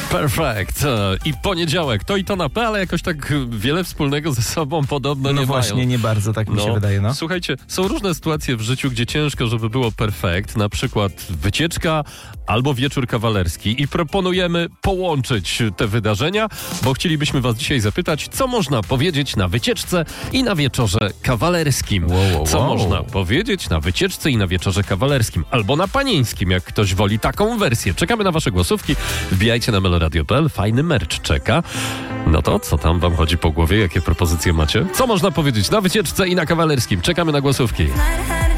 Perfect. I poniedziałek. To i to na P, ale jakoś tak wiele wspólnego ze sobą podobno nie właśnie, mają. nie bardzo, tak mi się wydaje, no. Słuchajcie, są różne sytuacje w życiu, gdzie ciężko, żeby było perfekt. Na przykład wycieczka albo wieczór kawalerski. I proponujemy połączyć te wydarzenia, bo chcielibyśmy was dzisiaj zapytać, co można powiedzieć na wycieczce i na wieczorze kawalerskim. Co można powiedzieć na wycieczce i na wieczorze kawalerskim. Albo na panieńskim, jak ktoś woli taką wersję. Czekamy na wasze głosówki. Wbijajcie na meloradio.pl. Fajny merch czeka. No to co tam wam chodzi po głowie? Jakie propozycje macie? Co można powiedzieć na wycieczce i na kawalerskim? Czekamy na głosówki.